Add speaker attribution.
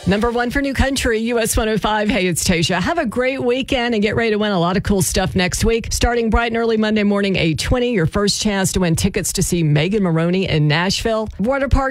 Speaker 1: Number one for New Country, US 105. Hey, it's Tasha. Have a great weekend and get ready to win a lot of cool stuff next week. Starting bright and early Monday morning, 8:20, your first chance to win tickets to see Megan Maroney in Nashville. Water Park